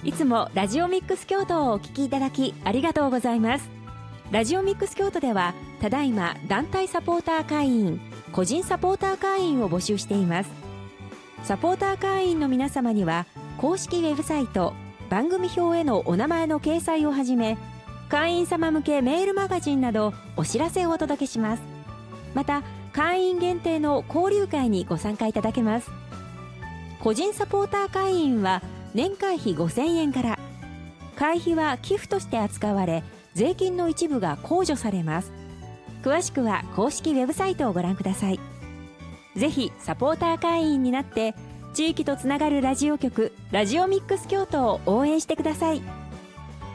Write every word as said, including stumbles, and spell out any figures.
いつもラジオミックス京都をお聞きいただきありがとうございます。ラジオミックス京都ではただいま団体サポーター会員、個人サポーター会員を募集しています。サポーター会員の皆様には公式ウェブサイト、番組表へのお名前の掲載をはじめ、会員様向けメールマガジンなどお知らせをお届けします。また会員限定の交流会にご参加いただけます。個人サポーター会員は年会費ごせんえんから、会費は寄付として扱われ、税金の一部が控除されます。詳しくは公式ウェブサイトをご覧ください。ぜひサポーター会員になって地域とつながるラジオ局、ラジオミックス京都を応援してください。